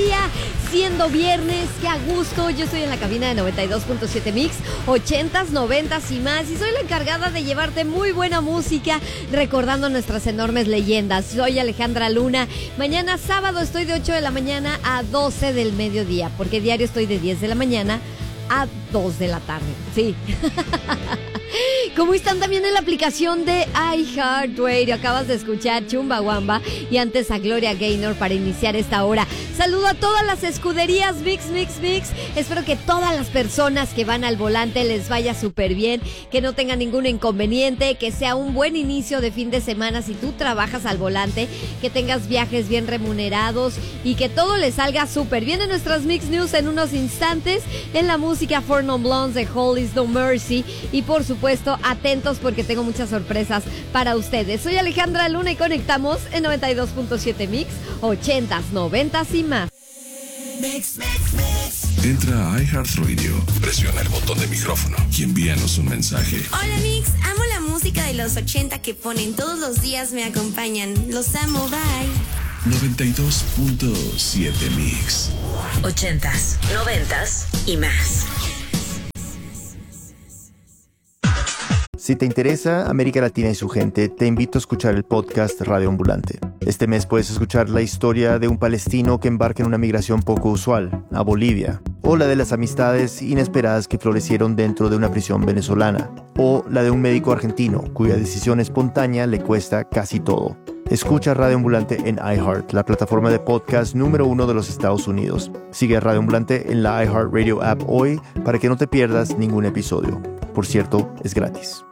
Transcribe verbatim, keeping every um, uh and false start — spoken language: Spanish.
día, siendo viernes, qué a gusto. Yo estoy en la cabina de noventa y dos punto siete Mix, ochentas, noventas y más, y soy la encargada de llevarte muy buena música, recordando nuestras enormes leyendas. Soy Alejandra Luna. Mañana sábado estoy de ocho de la mañana a doce del mediodía, porque diario estoy de diez de la mañana a dos de la tarde. Sí. ¿Cómo están también en la aplicación de iHeartRadio? Acabas de escuchar Chumbawamba y antes a Gloria Gaynor para iniciar esta hora. Saludo a todas las escuderías Mix, Mix, Mix. Espero que todas las personas que van al volante les vaya súper bien, que no tengan ningún inconveniente, que sea un buen inicio de fin de semana si tú trabajas al volante, que tengas viajes bien remunerados y que todo les salga súper bien. En nuestras Mix News en unos instantes, en la música Four Non Blondes de Hell Is No Mercy y por supuesto atentos porque tengo muchas sorpresas para ustedes. Soy Alejandra Luna y conectamos en noventa y dos punto siete Mix, ochentas, noventas y más. Mix, mix, mix. Entra a iHeartRadio, presiona el botón de micrófono y envíanos un mensaje. Hola Mix, amo la música de los ochenta que ponen todos los días, me acompañan. Los amo, bye. noventa y dos punto siete Mix. Ochentas, noventas y más. Si te interesa América Latina y su gente, te invito a escuchar el podcast Radio Ambulante. Este mes puedes escuchar la historia de un palestino que embarca en una migración poco usual, a Bolivia, o la de las amistades inesperadas que florecieron dentro de una prisión venezolana, o la de un médico argentino cuya decisión espontánea le cuesta casi todo. Escucha Radio Ambulante en iHeart, la plataforma de podcast número uno de los Estados Unidos. Sigue a Radio Ambulante en la iHeartRadio app hoy para que no te pierdas ningún episodio. Por cierto, es gratis.